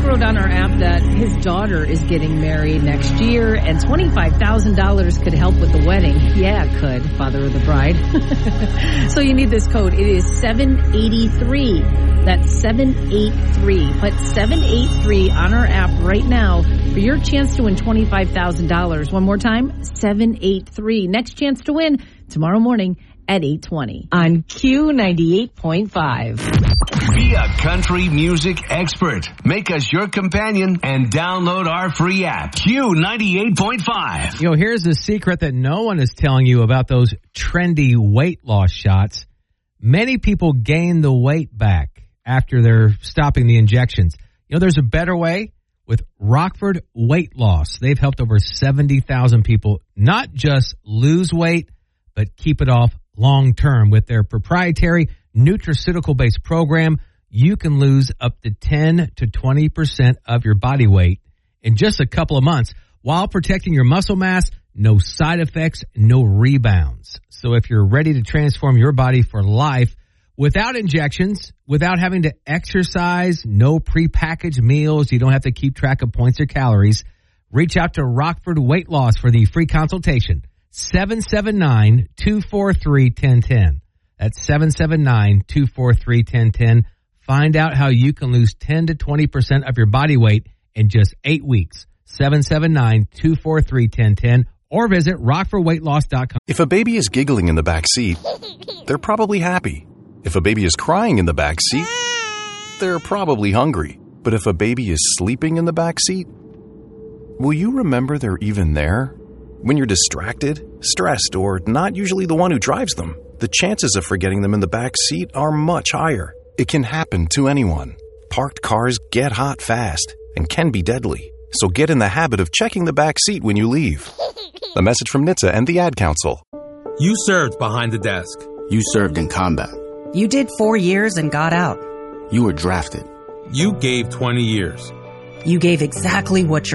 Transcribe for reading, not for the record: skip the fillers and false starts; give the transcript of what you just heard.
wrote on our app that his daughter is getting married next year, and $25,000 could help with the wedding. Yeah, it could, father of the bride. So you need this code. It is 783. That's 783. Put 783 on our app right now for your chance to win $25,000. One more time, 783. Next chance to win tomorrow morning at 8:20 on Q98.5. Be a country music expert. Make us your companion and download our free app, Q98.5. Here's the secret that no one is telling you about those trendy weight loss shots. Many people gain the weight back after they're stopping the injections. There's a better way with Rockford Weight Loss. They've helped over 70,000 people not just lose weight, but keep it off long term. With their proprietary nutraceutical-based program, you can lose up to 10 to 20% of your body weight in just a couple of months while protecting your muscle mass, no side effects, no rebounds. So if you're ready to transform your body for life without injections, without having to exercise, no prepackaged meals, you don't have to keep track of points or calories, reach out to Rockford Weight Loss for the free consultation. 779-243-1010. That's 779-243-1010. Find out how you can lose 10 to 20% of your body weight in just 8 weeks. 779-243-1010 or visit rockfordweightloss.com. If a baby is giggling in the back seat, they're probably happy. If a baby is crying in the back seat, they're probably hungry. But if a baby is sleeping in the back seat, will you remember they're even there? When you're distracted, stressed, or not usually the one who drives them, the chances of forgetting them in the back seat are much higher. It can happen to anyone. Parked cars get hot fast and can be deadly. So get in the habit of checking the back seat when you leave. A message from NHTSA and the Ad Council. You served behind the desk. You served in combat. You did 4 years and got out. You were drafted. You gave 20 years. You gave exactly what